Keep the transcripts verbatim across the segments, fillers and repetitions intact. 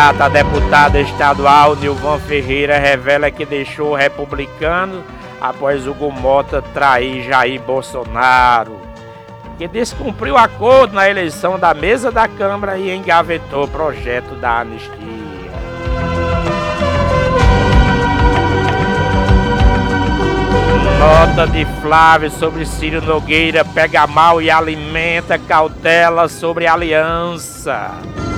A deputada estadual Nilvan Ferreira revela que deixou republicano após Hugo Mota trair Jair Bolsonaro, que descumpriu acordo na eleição da mesa da Câmara e engavetou o projeto da anistia. Nota de Flávio sobre Ciro Nogueira pega mal e alimenta cautela sobre aliança.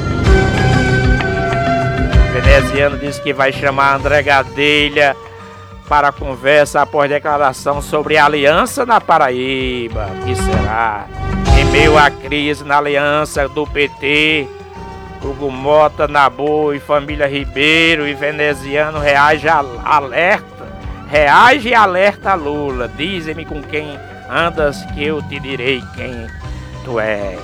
Veneziano diz que vai chamar André Gadelha para conversa após declaração sobre aliança na Paraíba. O que será? Em meio à crise na aliança do P T, Hugo Mota, Nabu e família Ribeiro e Veneziano reage a alerta. Reage e alerta Lula. Dize-me com quem andas que eu te direi quem tu és.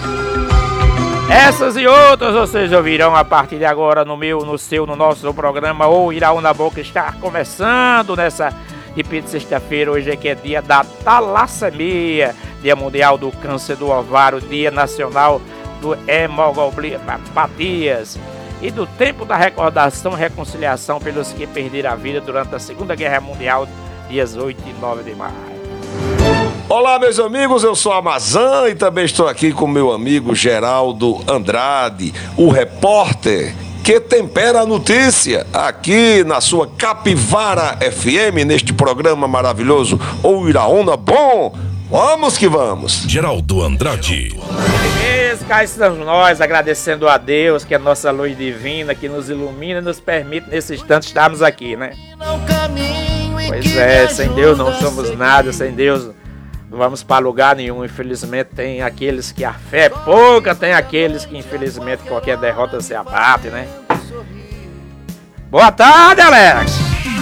Essas e outras vocês ouvirão a partir de agora no meu, no seu, no nosso programa ou Iraúna Boca está começando nessa, repito, sexta-feira. Hoje é que é dia da talassemia, dia mundial do câncer do ovário, dia nacional do hemoglobinopatias e do tempo da recordação e reconciliação pelos que perderam a vida durante a Segunda Guerra Mundial, dias oito e nove de maio. Olá, meus amigos, eu sou Amazã e também estou aqui com meu amigo Geraldo Andrade, o repórter que tempera a notícia aqui na sua Capivara F M, neste programa maravilhoso, ou Iraúna Bom. Vamos que vamos. Geraldo Andrade. Cá estamos nós, agradecendo a Deus, que é a nossa luz divina, que nos ilumina e nos permite nesse instante estarmos aqui, né? Pois é, sem Deus não somos nada, sem Deus não vamos para lugar nenhum. Infelizmente tem aqueles que a fé é pouca, tem aqueles que infelizmente qualquer derrota se abate, né? Boa tarde, Alex!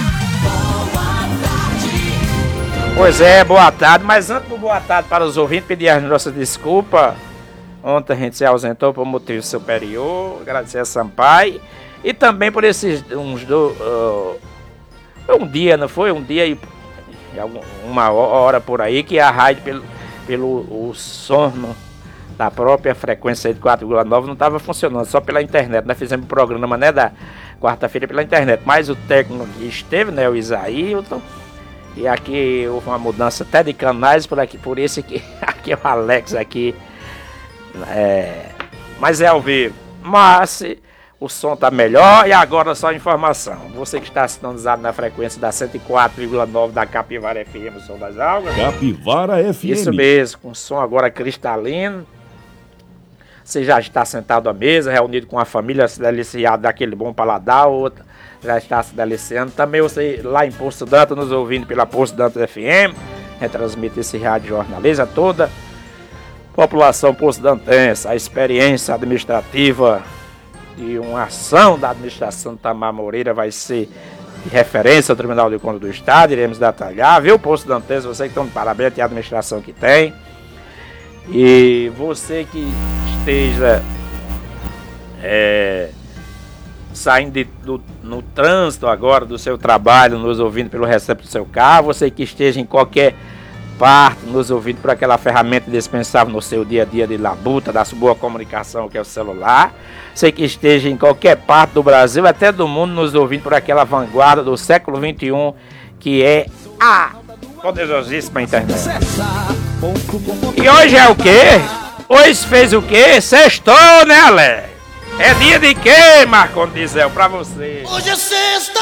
Pois é, boa tarde, mas antes do boa tarde para os ouvintes, pedir as nossas desculpas. Ontem a gente se ausentou por motivo superior, agradecer a Sampaio e também por esses uns do, uh, um dia, não foi? Um dia e uma hora por aí que a rádio pelo, pelo o som da própria frequência de quatro vírgula nove não estava funcionando, só pela internet. Nós fizemos o programa, né, da quarta-feira pela internet, mas o técnico que esteve, né, o Isaílton, e aqui houve uma mudança até de canais por aqui, por esse aqui, aqui é o Alex aqui. É, mas é ao vivo, mas o som tá melhor. E agora só informação, você que está sintonizado na frequência da cento e quatro vírgula nove da Capivara F M, o som das algas. Capivara F M. Isso mesmo, com som agora cristalino. Você já está sentado à mesa, reunido com a família, se deliciado daquele bom paladar, outra já está se deliciando. Também você lá em Poço Dantas, nos ouvindo pela Poço Dantas F M, retransmite esse rádio jornalista toda. População Poço Dantense, a experiência administrativa e uma ação da administração de Tamar Moreira vai ser de referência ao Tribunal de Contas do Estado, iremos detalhar, viu, Poço Dantense, você que está de parabéns, tem a administração que tem, e você que esteja é, saindo de, do, no trânsito agora do seu trabalho, nos ouvindo pelo receptor do seu carro, você que esteja em qualquer parte, nos ouvindo por aquela ferramenta indispensável no seu dia a dia de labuta, da sua boa comunicação que é o celular. Você que esteja em qualquer parte do Brasil, até do mundo, nos ouvindo por aquela vanguarda do século vinte e um que é a poderosíssima internet. E hoje é o quê? Hoje fez o quê? Sextou, né, Alex? É dia de quê, Marcondes Dizel, pra você? Hoje é sexta.